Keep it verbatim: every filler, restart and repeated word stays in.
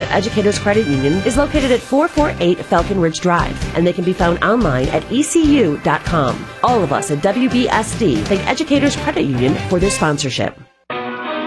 Educators Credit Union is located at four forty-eight Falcon Ridge Drive, and they can be found online at e c u dot com. All of us at W B S D thank Educators Credit Union for their sponsorship.